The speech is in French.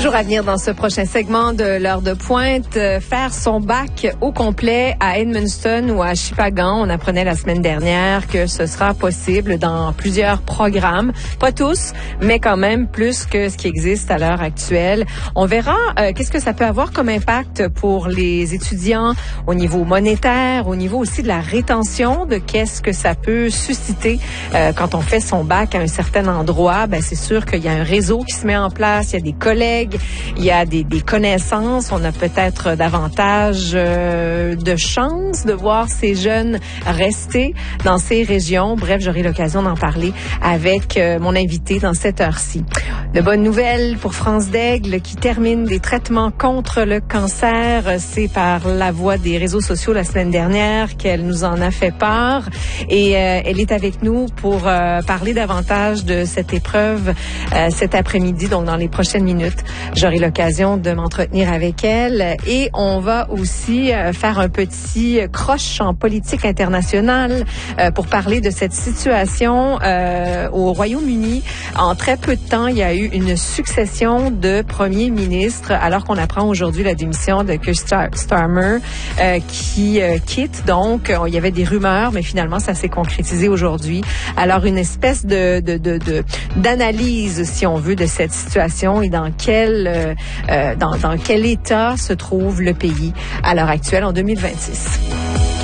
Toujours à venir dans ce prochain segment de l'heure de pointe, faire son bac au complet à Edmundston ou à Shippagan. On apprenait la semaine dernière que ce sera possible dans plusieurs programmes. Pas tous, mais quand même plus que ce qui existe à l'heure actuelle. On verra qu'est-ce que ça peut avoir comme impact pour les étudiants au niveau monétaire, au niveau aussi de la rétention, de qu'est-ce que ça peut susciter quand on fait son bac à un certain endroit. Ben, c'est sûr qu'il y a un réseau qui se met en place, il y a des collègues, il y a des connaissances, on a peut-être davantage de chances de voir ces jeunes rester dans ces régions. Bref, j'aurai l'occasion d'en parler avec mon invité dans cette heure-ci. De bonnes nouvelles pour France d'Aigle qui termine des traitements contre le cancer. C'est par la voie des réseaux sociaux la semaine dernière qu'elle nous en a fait part et elle est avec nous pour parler davantage de cette épreuve cet après-midi, donc dans les prochaines minutes. J'aurai l'occasion de m'entretenir avec elle et on va aussi faire un petit croche en politique internationale pour parler de cette situation au Royaume-Uni. En très peu de temps, il y a eu une succession de premiers ministres alors qu'on apprend aujourd'hui la démission de Keir Starmer qui quitte. Donc, il y avait des rumeurs, mais finalement, ça s'est concrétisé aujourd'hui. Alors, une espèce d'analyse, si on veut, de cette situation et dans quel état se trouve le pays à l'heure actuelle en 2026.